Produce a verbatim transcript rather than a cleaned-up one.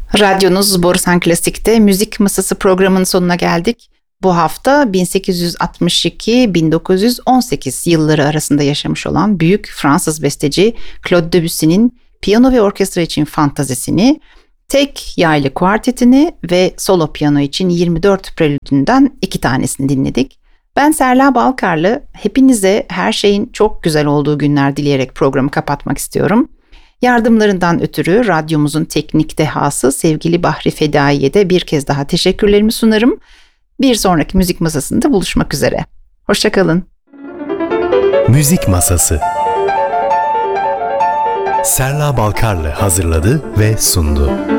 Radyonuz Borusan Klasik'te Müzik Masası programının sonuna geldik. Bu hafta bin sekiz yüz altmış iki - bin dokuz yüz on sekiz yılları arasında yaşamış olan büyük Fransız besteci Claude Debussy'nin piyano ve orkestra için fantazisini, tek yaylı kuartetini ve solo piyano için yirmi dört prelüdünden iki tanesini dinledik. Ben Serla Balkarlı, hepinize her şeyin çok güzel olduğu günler dileyerek programı kapatmak istiyorum. Yardımlarından ötürü radyomuzun teknik dehası sevgili Bahri Fedai'ye de bir kez daha teşekkürlerimi sunarım. Bir sonraki müzik masasında buluşmak üzere. Hoşça kalın. Müzik Masası Serla Balkarlı hazırladı ve sundu.